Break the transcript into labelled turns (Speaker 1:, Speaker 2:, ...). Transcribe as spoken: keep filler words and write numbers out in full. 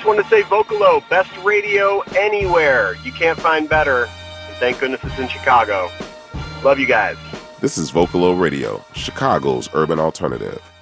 Speaker 1: just want to say Vocalo, best radio anywhere. You can't find better. And thank goodness it's in Chicago. Love you guys.
Speaker 2: This is Vocalo Radio, Chicago's urban alternative.